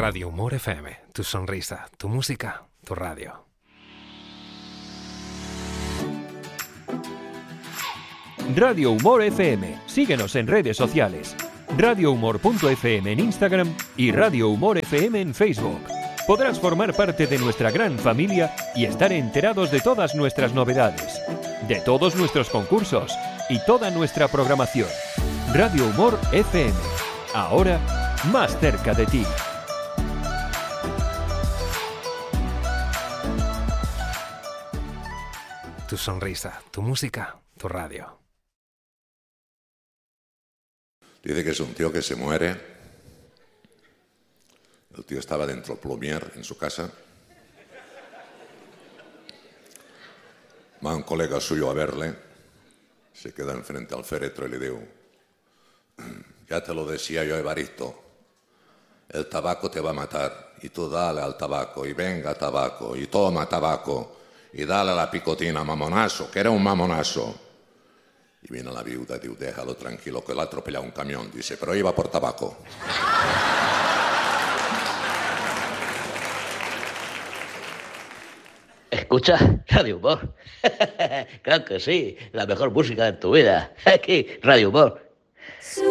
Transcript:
Radio Humor FM, tu sonrisa, tu música, tu radio. Radio Humor FM. Síguenos en redes sociales. radiohumor.fm en Instagram y Radio Humor FM en Facebook. Podrás formar parte de nuestra gran familia y estar enterados de todas nuestras novedades, de todos nuestros concursos y toda nuestra programación. Radio Humor FM. Ahora, más cerca de ti. Tu sonrisa, tu música, tu radio. Dice que es un tío que se muere. El tío estaba dentro del plumier en su casa. Va un colega suyo a verle. Se queda enfrente al féretro y le digo: ya te lo decía yo, Evaristo. El tabaco te va a matar. Y tú dale al tabaco. Y venga tabaco. Y toma tabaco. Y dale a la picotina, mamonazo, que era un mamonazo. Y viene la viuda y dice: déjalo tranquilo, que le ha atropellado un camión. Dice: pero iba por tabaco. ¿Escucha Radio Humor? Claro que sí, la mejor música de tu vida. Aquí, Radio Humor.